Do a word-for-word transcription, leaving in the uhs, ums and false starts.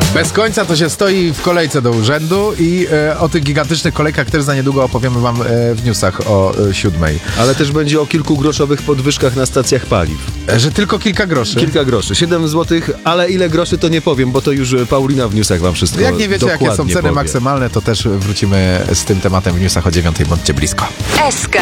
Bez końca to się stoi w kolejce do urzędu i e, o tych gigantycznych kolejkach też za niedługo opowiemy wam e, w newsach o e, siódmej. Ale też będzie o kilkugroszowych podwyżkach na stacjach paliw. E, że tylko kilka groszy. Kilka groszy, siedem złotych, ale ile groszy to nie powiem, bo to już Paulina w newsach wam wszystko Jak nie wiecie, jakie są ceny powie. maksymalne, to też wrócimy z tym tematem w newsach o dziewiątej. Bądźcie blisko. S K.